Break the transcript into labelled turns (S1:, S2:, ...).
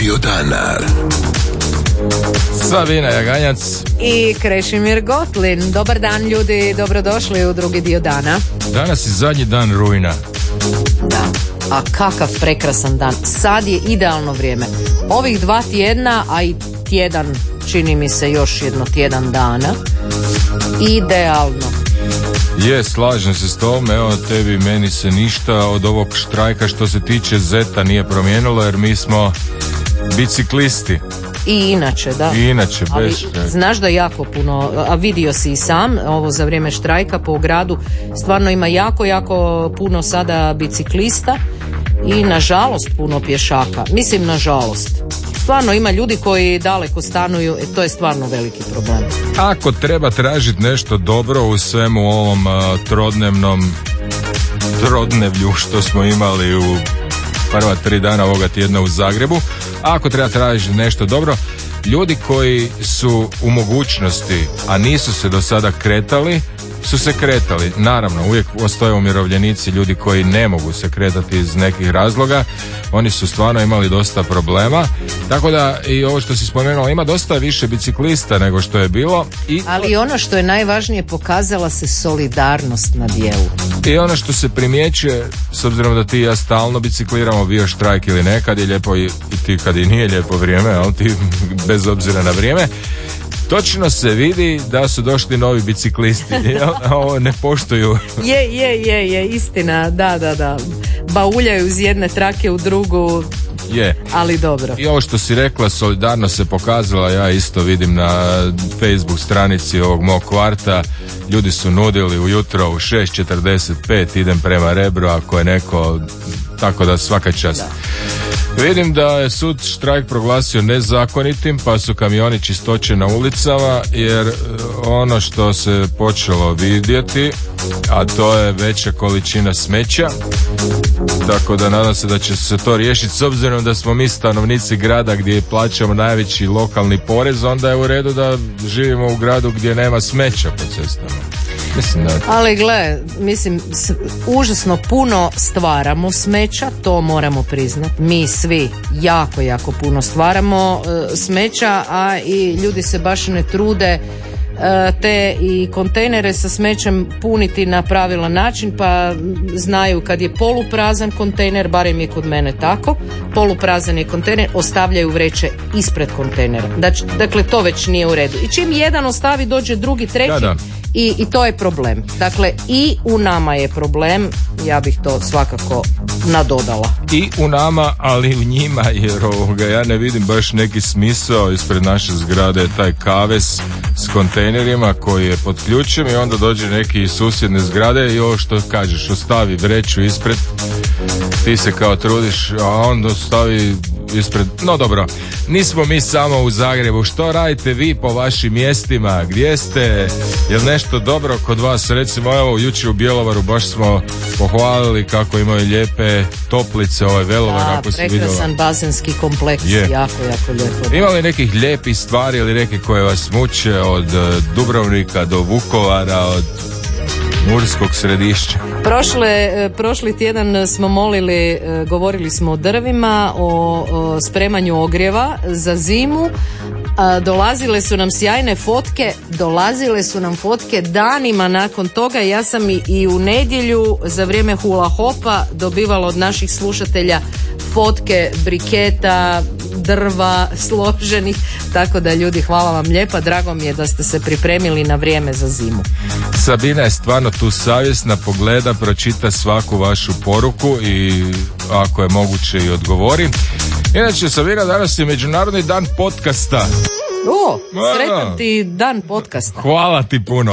S1: dio dana.
S2: Sabina Jaganjac
S3: i Krešimir Gotlin. Dobar dan ljudi, dobrodošli u drugi dio dana.
S2: Danas je zadnji dan rujna.
S3: Da, a kakav prekrasan dan. Sad je idealno vrijeme. Ovih 2 tjedna, a i tjedan, čini mi se još jedno tjedan dana, idealno.
S2: Je, slažem se s tom, evo tebi meni se ništa od ovog štrajka što se tiče Zeta nije promijenilo jer mi smo biciklisti.
S3: I inače, da.
S2: I inače,
S3: ali
S2: bez...
S3: znaš da jako puno, a vidio si i sam ovo za vrijeme štrajka po gradu, stvarno ima jako puno sada biciklista i nažalost puno pješaka. Mislim nažalost. Stvarno ima ljudi koji daleko stanuju, to je stvarno veliki problem.
S2: Ako treba tražiti nešto dobro u svemu ovom trodnevlju što smo imali u prva 3 dana ovoga tjedna u Zagrebu, ako treba tražiti nešto dobro, ljudi koji su u mogućnosti, a nisu se do sada kretali, su se kretali. Naravno, uvijek postoje umirovljenici, ljudi koji ne mogu se kretati iz nekih razloga. Oni su stvarno imali dosta problema. Tako da i ovo što si spomenula, ima dosta više biciklista nego što je bilo.
S3: Ali ono što je najvažnije, pokazala se solidarnost na djelu.
S2: I ono što se primjećuje, s obzirom da ti i ja stalno bicikliramo, bio štrajk ili ne, kad je lijepo i ti kad i nije lijepo vrijeme, ali ti bez obzira na vrijeme, točno se vidi da su došli novi biciklisti. Ovo ne poštuju.
S3: Je, istina, da. Bauljaju iz jedne trake u drugu.
S2: Je.
S3: Ali dobro.
S2: I ovo što si rekla, solidarnost se pokazala, ja isto vidim na Facebook stranici ovog mog kvarta, ljudi su nudili ujutro u 6:45 idem prema Rebru ako je neko, tako da svaka čast. Da. Vidim da je sud štrajk proglasio nezakonitim, pa su kamioni čistoće na ulicama, jer ono što se počelo vidjeti, a to je veća količina smeća, tako da nadam se da će se to riješiti, s obzirom da smo mi stanovnici grada gdje plaćamo najveći lokalni porez, onda je u redu da živimo u gradu gdje nema smeća po cestama.
S3: Ali gle, užasno puno stvaramo smeća, to moramo priznati. Mi svi jako puno stvaramo smeća, a i ljudi se baš ne trude te i kontejnere sa smećem puniti na pravilan način, pa znaju kad je poluprazan kontejner, barem je kod mene tako, poluprazan je kontejner, ostavljaju vreće ispred kontejnera. Dakle, to već nije u redu. I čim jedan ostavi, dođe drugi, treći. Da. I to je problem. Dakle, i u nama je problem, ja bih to svakako nadodala.
S2: I u nama, ali i u njima, jer ja ne vidim baš neki smisao ispred naše zgrade, taj kavez s kontejnerima koji je pod ključem i onda dođe neki iz susjedne zgrade i ovo što kažeš, ostavi vreću ispred, ti se kao trudiš, a onda ostavi ispred. No dobro, nismo mi samo u Zagrebu. Što radite vi po vašim mjestima? Gdje ste? Je li nešto dobro kod vas? Recimo, evo, jučer u Bjelovaru baš smo pohvalili kako imaju lijepe toplice, Velovar, ako si vidjela.
S3: Prekrasan bazenski kompleks, jako lijepo.
S2: Ima li nekih lijepih stvari ili neke koje vas muče od Dubrovnika do Vukovara, od Murskog Središća?
S3: Prošli tjedan smo govorili smo o drvima, o spremanju ogrijeva za zimu. Dolazile su nam sjajne fotke, danima nakon toga. Ja sam i u nedjelju za vrijeme hula hopa dobivala od naših slušatelja fotke briketa, drva složenih, tako da ljudi, hvala vam lijepa, drago mi je da ste se pripremili na vrijeme za zimu.
S2: Sabina je stvarno tu savjesna, pogleda, pročita svaku vašu poruku i ako je moguće i odgovori. Inače, Sabina, danas je Međunarodni dan podcasta.
S3: Sretan ti dan podcasta.
S2: Hvala ti puno.